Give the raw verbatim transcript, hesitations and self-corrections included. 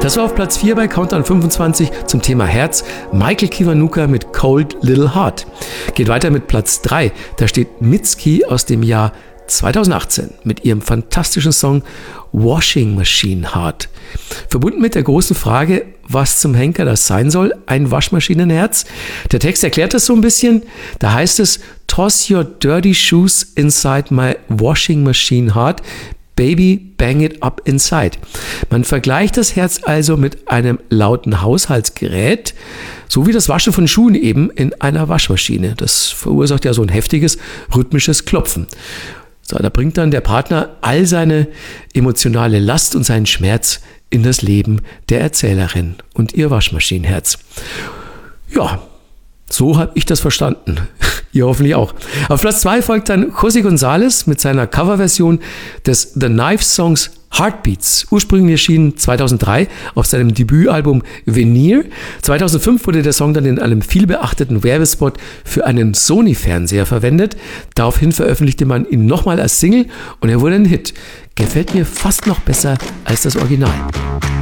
Das war auf Platz vier bei Countdown fünfundzwanzig zum Thema Herz. Michael Kiwanuka mit Cold Little Heart. Geht weiter mit Platz drei. Da steht Mitski aus dem Jahr zweitausendachtzehn mit ihrem fantastischen Song Washing Machine Heart. Verbunden mit der großen Frage, was zum Henker das sein soll, ein Waschmaschinenherz. Der Text erklärt das so ein bisschen. Da heißt es, toss your dirty shoes inside my washing machine heart. Baby, bang it up inside. Man vergleicht das Herz also mit einem lauten Haushaltsgerät, so wie das Waschen von Schuhen eben in einer Waschmaschine. Das verursacht ja so ein heftiges, rhythmisches Klopfen. So, da bringt dann der Partner all seine emotionale Last und seinen Schmerz in das Leben der Erzählerin und ihr Waschmaschinenherz. Ja, so habe ich das verstanden. Ihr hoffentlich auch. Auf Platz zwei folgt dann José González mit seiner Coverversion des The Knives Songs Heartbeats. Ursprünglich erschienen zweitausenddrei auf seinem Debütalbum Veneer. zweitausendfünf wurde der Song dann in einem vielbeachteten Werbespot für einen Sony-Fernseher verwendet. Daraufhin veröffentlichte man ihn nochmal als Single und er wurde ein Hit. Gefällt mir fast noch besser als das Original.